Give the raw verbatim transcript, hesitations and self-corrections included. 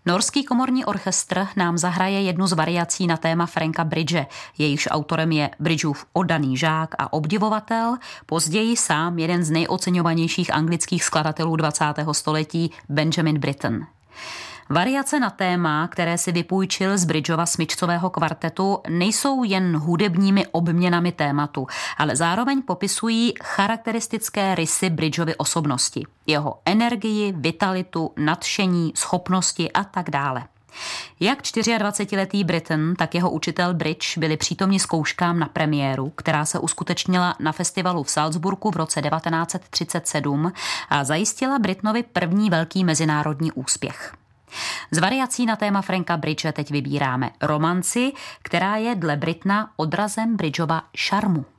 Norský komorní orchestr nám zahraje jednu z variací na téma Franka Bridge. Jejíž autorem je Bridgeův oddaný žák a obdivovatel, později sám jeden z nejoceňovanějších anglických skladatelů dvacátého století Benjamin Britten. Variace na téma, které si vypůjčil z Bridgeova smyčcového kvartetu, nejsou jen hudebními obměnami tématu, ale zároveň popisují charakteristické rysy Bridgeovy osobnosti, jeho energii, vitalitu, nadšení, schopnosti a tak dále. Jak dvacetičtyřletý Britten, tak jeho učitel Bridge byli přítomni zkouškám na premiéru, která se uskutečnila na festivalu v Salzburgu v roce devatenáct set třicet sedm a zajistila Brittonovi první velký mezinárodní úspěch. Z variací na téma Franka Bridge teď vybíráme romanci, která je dle Brittona odrazem Bridgeova šarmu.